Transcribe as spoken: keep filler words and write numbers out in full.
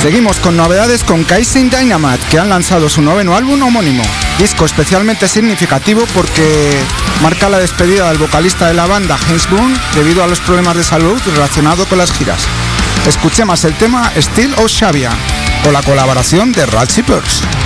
Seguimos con novedades con Kaisen Dynamite, que han lanzado su noveno álbum homónimo. Disco especialmente significativo porque marca la despedida del vocalista de la banda, Hans Boone, debido a los problemas de salud relacionados con las giras. Escuchemos el tema Steel of Xavia, con la colaboración de Rat Zippers.